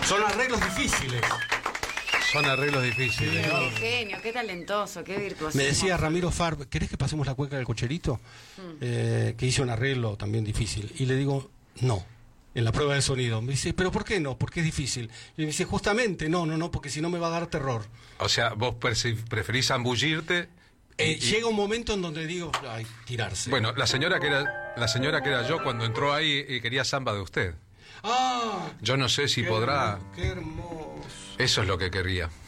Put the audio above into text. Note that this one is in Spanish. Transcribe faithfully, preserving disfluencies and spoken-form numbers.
Son arreglos difíciles. Son arreglos difíciles. Qué genio, qué talentoso, qué virtuoso. Me decía Ramiro Farb, ¿querés que pasemos la cueca del cocherito? Mm. Eh, que hice un arreglo también difícil. Y le digo, no, en la prueba de sonido. Me dice, ¿pero por qué no? Porque es difícil. Y me dice, justamente, no, no, no, porque si no me va a dar terror. O sea, vos preferís zambullirte. Eh, y... Llega un momento en donde digo, ay, tirarse. Bueno, la señora que era, la señora que era yo cuando entró ahí y quería samba de usted. Ah, yo no sé si qué podrá. Hermoso, qué hermoso. Eso es lo que quería.